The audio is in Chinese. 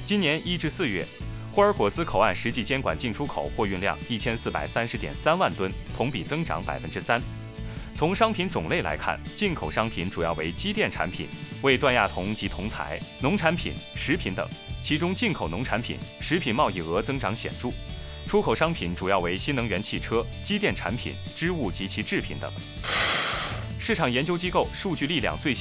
今年1至4月，霍尔果斯口岸实际监管进出口货运量1430.3万吨，同比增长3%。从商品种类来看，进口商品主要为机电产品、为断轧铜及铜材、农产品、食品等，其中进口农产品、食品贸易额增长显著。出口商品主要为新能源汽车、机电产品、织物及其制品等。市场研究机构数据力量最新